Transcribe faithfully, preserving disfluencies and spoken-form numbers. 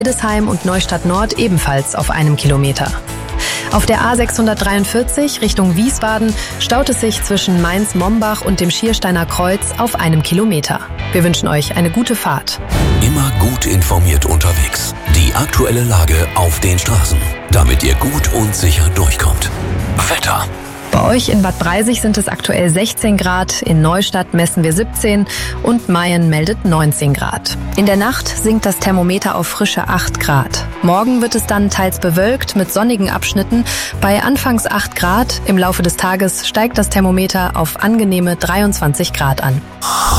Hildesheim und Neustadt Nord ebenfalls auf einem Kilometer. Auf der A sechshundertdreiundvierzig Richtung Wiesbaden staut es sich zwischen Mainz-Mombach und dem Schiersteiner Kreuz auf einem Kilometer. Wir wünschen euch eine gute Fahrt. Immer gut informiert unterwegs. Die aktuelle Lage auf den Straßen, damit ihr gut und sicher durchkommt. Wetter. Bei euch in Bad Breisig sind es aktuell sechzehn Grad, in Neustadt messen wir siebzehn und Mayen meldet neunzehn Grad. In der Nacht sinkt das Thermometer auf frische acht Grad. Morgen wird es dann teils bewölkt mit sonnigen Abschnitten bei anfangs acht Grad. Im Laufe des Tages steigt das Thermometer auf angenehme dreiundzwanzig Grad an.